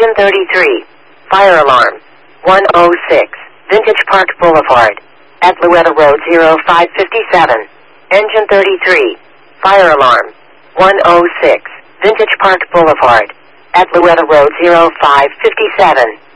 Engine 33. Fire alarm. 106. Vintage Park Boulevard. At Louetta Road 0557. Engine 33. Fire alarm. 106. Vintage Park Boulevard. At Louetta Road 0557.